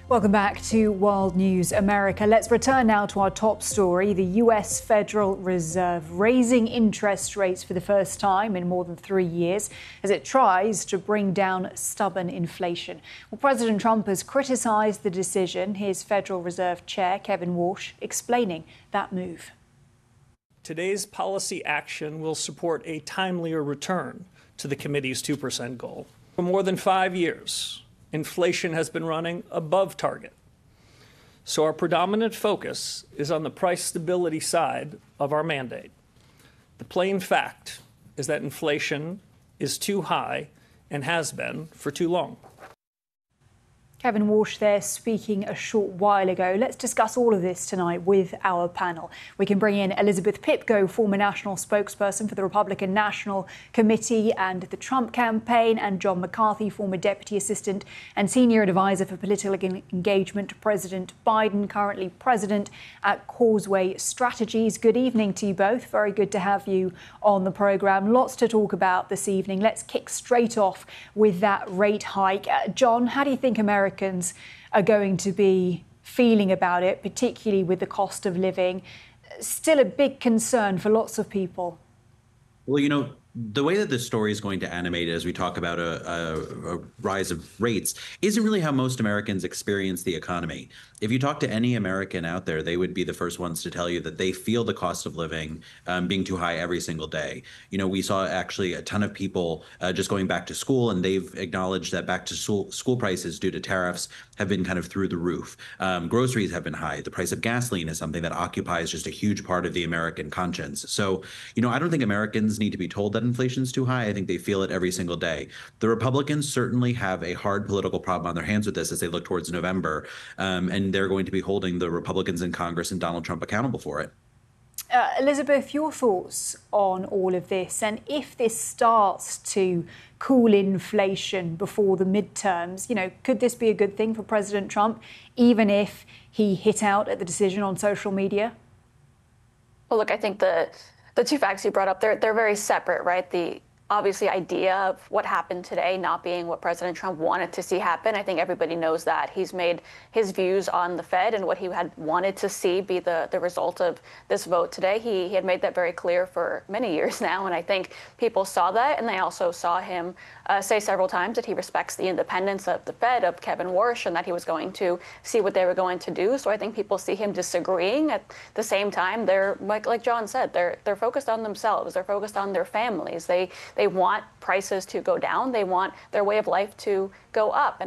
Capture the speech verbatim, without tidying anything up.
Welcome back to World News America. Let's return now to our top story. The U S Federal Reserve raising interest rates for the first time in more than three years as it tries to bring down stubborn inflation. Well, President Trump has criticized the decision. Here's Federal Reserve Chair Kevin Warsh explaining that move. Today's policy action will support a timelier return to the committee's two percent goal. For more than five years, inflation has been running above target. So our predominant focus is on the price stability side of our mandate. The plain fact is that inflation is too high and has been for too long. Kevin Warsh there speaking a short while ago. Let's discuss all of this tonight with our panel. We can bring in Elizabeth Pipko, former national spokesperson for the Republican National Committee and the Trump campaign, and John McCarthy, former deputy assistant and senior advisor for political engagement to President Biden, currently president at Causeway Strategies. Good evening to you both. Very good to have you on the programme. Lots to talk about this evening. Let's kick straight off with that rate hike. Uh, John, how do you think America Americans are going to be feeling about it, particularly with the cost of living? Still a big concern for lots of people. Well, you know, the way that this story is going to animate as we talk about a, a, a rise of rates isn't really how most Americans experience the economy. If you talk to any American out there, they would be the first ones to tell you that they feel the cost of living um, being too high every single day. You know, we saw actually a ton of people uh, just going back to school, and they've acknowledged that back to school, school prices due to tariffs have been kind of through the roof. Um, groceries have been high. The price of gasoline is something that occupies just a huge part of the American conscience. So, you know, I don't think Americans need to be told that inflation is too high. I think they feel it every single day. The Republicans certainly have a hard political problem on their hands with this as they look towards November. Um, and they're going to be holding the Republicans in Congress and Donald Trump accountable for it. Uh, Elizabeth, your thoughts on all of this, and if this starts to cool inflation before the midterms, you know, could this be a good thing for President Trump, even if he hit out at the decision on social media? Well, look, I think the the two facts you brought up, they're they're very separate, right? The obviously idea of what happened today not being what President Trump wanted to see happen. I think everybody knows that. He's made his views on the Fed and what he had wanted to see be the, the result of this vote today. He, he had made that very clear for many years now, and I think people saw that, and they also saw him uh, say several times that he respects the independence of the Fed, of Kevin Warsh, and that he was going to see what they were going to do. So I think people see him disagreeing. At the same time, they're, like, like John said, they're, they're focused on themselves. They're focused on their families. They They want prices to go down. They want their way of life to go up. And